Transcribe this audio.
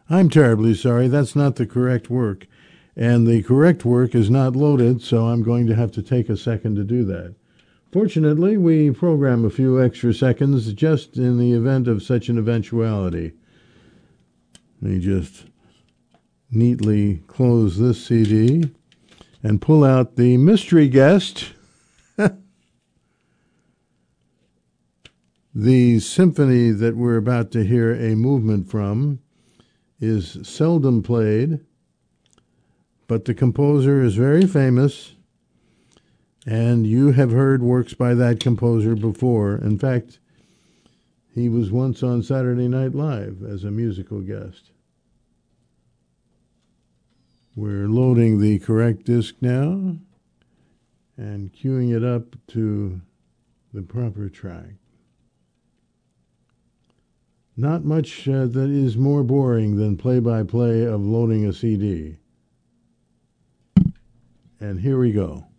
I'm terribly sorry. That's not the correct work. And the correct work is not loaded, so I'm going to have to take a second to do that. Fortunately, we program a few extra seconds just in the event of such an eventuality. Let me just neatly close this CD and pull out the mystery guest. The symphony that we're about to hear a movement from is seldom played, but the composer is very famous, and you have heard works by that composer before. In fact, he was once on Saturday Night Live as a musical guest. We're loading the correct disc now and queuing it up to the proper track. Not much that is more boring than play-by-play of loading a CD. And here we go.